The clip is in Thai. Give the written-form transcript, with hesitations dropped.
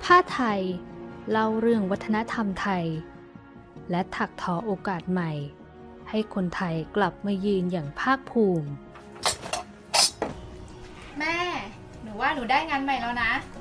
ผ้าไทยเล่าเรื่องวัฒนธรรมไทยและถักทอโอกาสใหม่ให้คนไทยกลับมายืนอย่างภาคภูมิแม่หนูว่าหนูได้งานใหม่แล้วนะ